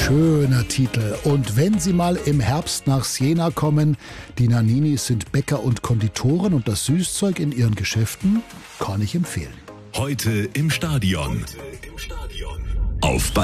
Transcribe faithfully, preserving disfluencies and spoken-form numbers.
Schöner Titel. Und wenn Sie mal im Herbst nach Siena kommen, die Nanninis sind Bäcker und Konditoren und das Süßzeug in ihren Geschäften kann ich empfehlen. Heute im Stadion. Auf